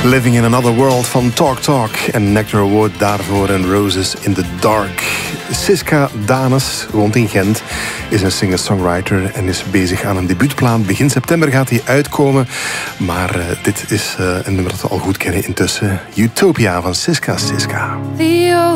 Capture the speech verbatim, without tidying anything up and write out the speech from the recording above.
Living in Another World van Talk Talk. En Nectar Award daarvoor en Roses in the Dark. Siska Danes woont in Gent, is een singer-songwriter en is bezig aan een debuutplaat. Begin september gaat hij uitkomen. Maar uh, dit is uh, een nummer dat we al goed kennen intussen. Utopia van Siska Siska.